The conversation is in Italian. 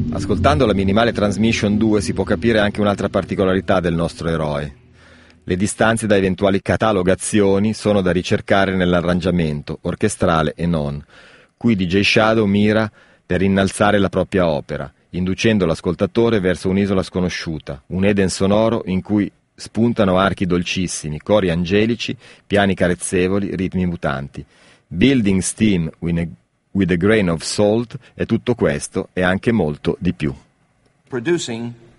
Ascoltando la Minimale Transmission 2 si può capire anche un'altra particolarità del nostro eroe. Le distanze da eventuali catalogazioni sono da ricercare nell'arrangiamento, orchestrale e non, cui DJ Shadow mira per innalzare la propria opera, inducendo l'ascoltatore verso un'isola sconosciuta, un Eden sonoro in cui spuntano archi dolcissimi, cori angelici, piani carezzevoli, ritmi mutanti. Building steam with a grain of salt è tutto questo e anche molto di più. Producing